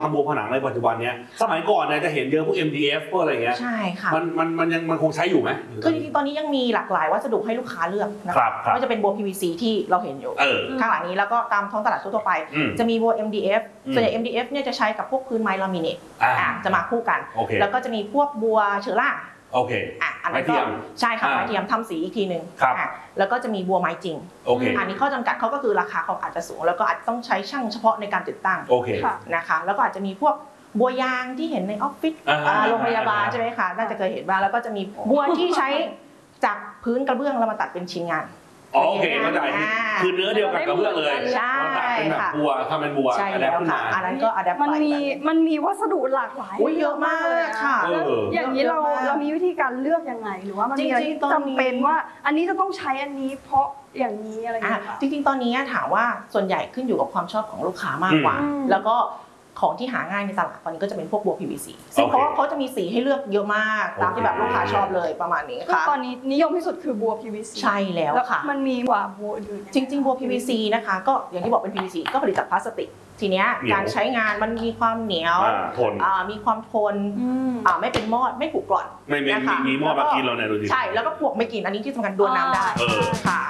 ทำบัวผนังในปัจจุบันเนี้ยสมัยก่อนเนี่ยจะเห็นเยอะพวก MDF พวกอะไรเงี้ยใช่ค่ะมันคงใช้อยู่ไหมคือจริงๆตอนนี้ยังมีหลากหลายวัสดุให้ลูกค้าเลือกนะคะไม่ว่าจะเป็นบัว PVC ที่เราเห็นอยู่ข้างหลังนี้แล้วก็ตามท้องตลาดทั่วไปจะมีบัว MDF ส่วนใหญ่ MDF เนี่ยจะใช้กับพวกพื้นไม้ลามิเนตจะมาคู่กันแล้วก็จะมีพวกบัวเชอร่าโอเคอันนั้นก็ใช่ค่ะไม้เทียมทำสีอีกทีหนึ่งแล้วก็จะมีบัวไม้จริงอันนี้ข้อจำกัดเขาก็คือราคาเขาอาจจะสูงแล้วก็อาจจะต้องใช้ช่างเฉพาะในการติดตั้งนะคะแล้วก็อาจจะมีพวกบัวยางที่เห็นในออฟฟิศโรงพยาบาลใช่ไหมคะน่าจะเคยเห็นบ้างแล้วก็จะมีบัวที่ใช้จากพื้นกระเบื้องแล้วมาตัดเป็นชิ้นงานโอเคเข้าใจคือเนื้อเดียวกับกระเบื้องเลยใช่เป็นแบบบัวทำเป็นบัวใช่แล้วค่ะอันนั้นก็อะแดปมันมีวัสดุหลากหลายเยอะมากเลยค่ะอย่างนี้เรามีวิธีการเลือกยังไงหรือว่ามันมีอะไรที่จำเป็นว่าอันนี้จะต้องใช้อันนี้เพราะอย่างนี้อะไรอย่างเงี้ยจริงๆตอนนี้ถามว่าส่วนใหญ่ขึ้นอยู่กับความชอบของลูกค้ามากกว่าแล้วก็ของที่หาง่ายในตลาดตอนนี้ก็จะเป็นพวกบัว PVC ซึ่งเพราะว่าเขาจะมีสีให้เลือกเยอะมากตามที่แบบลูกค้าชอบเลยประมาณนี้ค่ะตอนนี้นิยมที่สุดคือบัว PVC ใช่แล้วค่ะมันมีกว่าบัวอื่นจริงๆบัว PVC นะคะก็อย่างที่บอกเป็น PVC ก็ผลิตจากพลาสติกทีเนี้ยการใช้งานมันมีความเหนียวมีความทนไม่เป็นมอดไม่ผุกร่อนไม่มีมอดมากินเราเนี่ยดูดิใช่แล้วก็ปลวกไม่กินอันนี้ที่สำคัญโดนน้ำได้ค่ะ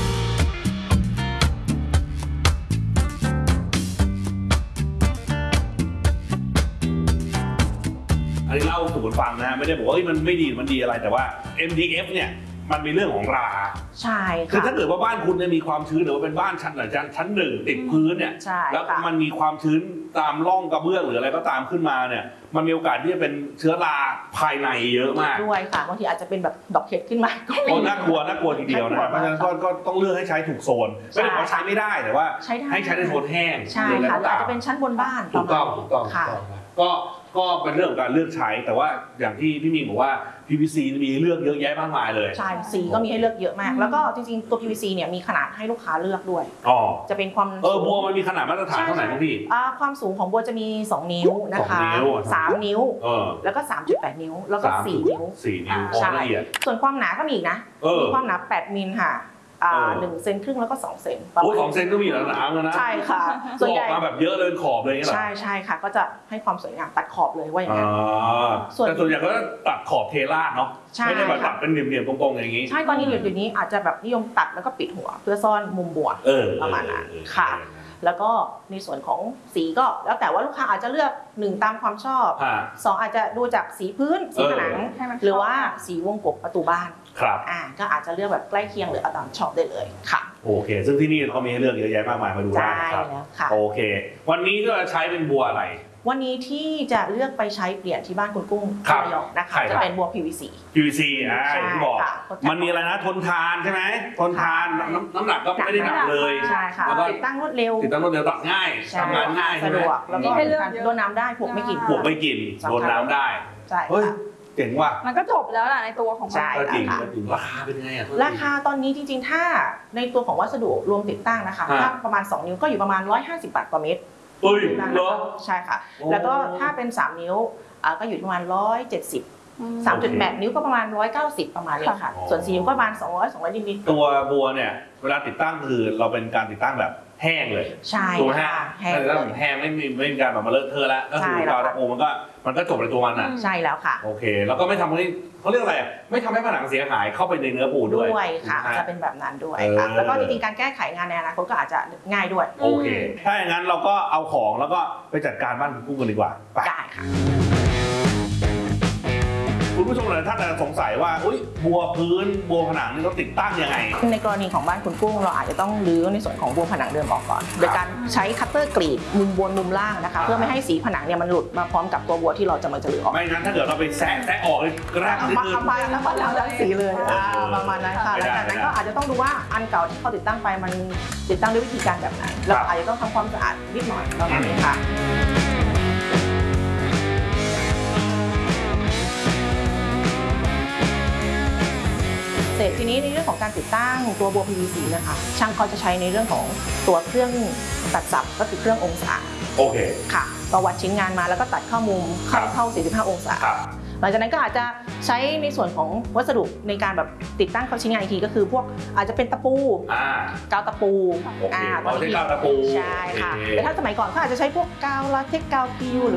อันนี้เล่าสู่กันฟังนะไม่ได้บอกว่ามันไม่ดีมันดีอะไรแต่ว่า MDF เนี่ยมันมีเรื่องของราใช่ค่ะคือถ้าเกิดว่าบ้านคุณเนี่ยมีความชื้นหรือว่าเป็นบ้านชั้นหนึ่งติดพื้นเนี่ยแล้วมันมีความชื้นตามร่องกระเบื้องหรืออะไรก็ตามขึ้นมาเนี่ยมันมีโอกาสที่จะเป็นเชื้อราภายในเยอะมากด้วยค่ะบางทีอาจจะเป็นแบบดอกเห็ดขึ้นมาก็น่ากลัวทีเดียวนะเพราะฉะนั้นก็ต้องเลือกให้ใช้ถูกโซนไม่ได้ว่าใช้ไม่ได้แต่ว่าให้ใช้ในโซนแห้งใช่ค่ะอาจจะเป็นชั้นบนบ้านถูกต้องค่ะก็เป็นเรื่องของการเลือกใช้แต่ว่าอย่างที่พี่มิงบอกว่า PVC มีเลือกเยอะแยะมากมายเลยใช่สีก็มีให้เลือกเยอะมากแล้วก็จริงๆตัว PVC เนี่ยมีขนาดให้ลูกค้าเลือกด้วยจะเป็นความบัวมันมีขนาดมาตรฐานเท่าไหร่พี่ความสูงของบัวจะมี2นิ้วนะคะ3นิ้วแล้วก็ 3.8 นิ้วแล้วก็4นิ้วใช่ส่วนความหนาก็มีอีกนะมีความหนา8มิลค่ะ1 เซนครึ่งแล้วก็2 เซน 2 เซนก็มีหนาๆนะใช่ค่ะส่วนใหญ่มาแบบเยอะเลยขอบเลยใช่ค่ะก็จะให้ความสวยงามตัดขอบเลยว่าอย่างนั้นแต่ส่วนใหญ่ก็ตัดขอบเทราดเนาะไม่ได้แบบตัดเป็นเหลี่ยมๆตรงๆอย่างนี้ใช่ตอนนี้เดี๋ยวนี้อาจจะแบบนิยมตัดแล้วก็ปิดหัวเพื่อซ่อนมุมบัวประมาณนั้นค่ะแล้วก็ในส่วนของสีก็แล้วแต่ว่าลูกค้าอาจจะเลือก1ตามความชอบ2อาจจะดูจากสีพื้นสีผนังหรือว่าสีวงกบประตูบ้านครับก็อาจจะเลือกแบบใกล้เคียงหรือเอาตามชอบได้เลยค่ะโอเคซึ่งที่นี่เขามีเลือกเยอะแยะมากมายมาดูได้ครับโอเควันนี้ก็จะใช้เป็นบัวอะไรวันนี้ที่จะเลือกไปใช้เปลี่ยนที่บ้านคุณกุ้งระยองนะคะจะเป็นบัว PVC อย่างที่บอกมันมีอะไรนะทนทานใช่ไหมทนทานน้ำหนักก็ไม่ได้หนักเลยใช่ค่ะติดตั้งรวดเร็วตัดง่ายทำงานง่ายสะดวกแล้วก็โดนน้ำได้ผุไม่กินโดนน้ำได้ใช่เจ๋งว่ะมันก็จบแล้วแหละในตัวของมันใช่ค่ะราคาเป็นไงราคาตอนนี้จริงๆถ้าในตัวของวัสดุรวมติดตั้งนะคะถ้าประมาณ2นิ้วก็อยู่ประมาณ150 บาทต่อเมตรใช่ค่ะแล้วก็ถ้าเป็น3นิ้วก็อยู่ประมาณ170 3.8 นิ้วก็ประมาณ190ประมาณนี้ค่ะส่วน4นิ้วก็ประมาณ200นิดๆตัวบัวเนี่ยเวลาติดตั้งคือเราเป็นการติดตั้งแบบแห้งเลยใช่ค่ะแห้งไม่มีการแบบมาเลอะเทอะแล้วก็คือเราตะโกมันก็จบในตัวมันอ่ะใช่แล้วค่ะโอเคแล้วก็ไม่ทำให้เขาเรียกอะไรไม่ทำให้ผนังเสียหายเข้าไปในเนื้อปูนด้วยค่ะจะเป็นแบบนั้นด้วยค่ะแล้วก็จริงๆการแก้ไขงานในอนาคตก็อาจจะง่ายด้วยโอเคถ้าอย่างนั้นเราก็เอาของแล้วก็ไปจัดการบ้านคุณกุ้งกันดีกว่าได้ค่ะคุณผู้ชมหลายท่านอาจจะสงสัยว่าบัวพื้นบัวผนังนี่ต้องติดตั้งยังไงในกรณีของบ้านคุณกุ้งเราอาจจะต้องรื้อในส่วนของบัวผนังเดิมออกก่อนโดยการใช้คัตเตอร์กรีดมุมบนมุมล่างนะคะเพื่อไม่ให้สีผนังเนี่ยมันหลุดมาพร้อมกับตัวบัวที่เราจะมารื้อออกไม่งั้นถ้าเกิดเราไปแซะออกเลยกระด้างไปแล้วก็แล้วสีเลยประมาณนั้นค่ะหลังจากนั้นก็อาจจะต้องดูว่าอันเก่าที่เขาติดตั้งไปมันติดตั้งด้วยวิธีการแบบไหนเราอาจจะต้องทำความสะอาดนิดหน่อยประมาณนี้ค่ะทีนี้ในเรื่องของการติดตั้งตัวบัว PVC นะคะช่างเขาจะใช้ในเรื่องของตัวเครื่องตัดสับก็คือเครื่ององศาโอเคค่ะก็วัดชิ้นงานมาแล้วก็ตัดเข้ามุมเข้า45 องศาหลังจากนั้นก็อาจจะใช้ในส่วนของวัสดุในการแบบติดตั้งเขาชิ้นงานอีกทีก็คือพวกอาจจะเป็นตะปูกาวตะปูโอเคเราใช้กาวตะปูใช่ค่ะแต่ถ้าสมัยก่อนเขาอาจจะใช้พวกกาวลาเทคกาวพิว